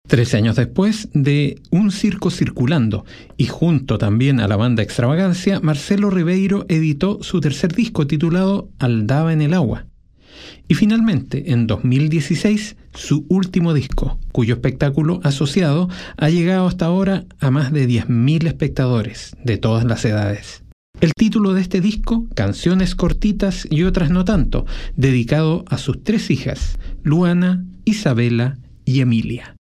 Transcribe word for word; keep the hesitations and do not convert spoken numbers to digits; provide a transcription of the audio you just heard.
Trece años después de Un circo circulando y junto también a la banda Extravagancia, Marcelo Ribeiro editó su tercer disco titulado Aldaba en el agua. Y finalmente, en dos mil dieciséis, su último disco, cuyo espectáculo asociado ha llegado hasta ahora a más de diez mil espectadores de todas las edades. El título de este disco, Canciones cortitas y otras no tanto, dedicado a sus tres hijas, Luana, Isabela y Emilia.